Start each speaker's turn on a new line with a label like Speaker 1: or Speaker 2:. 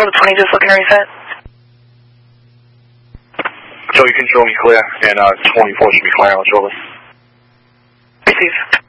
Speaker 1: Control to 20, just looking to reset.
Speaker 2: Joey Control, me clear, and 24 should be clear, let's roll it.
Speaker 1: Receive.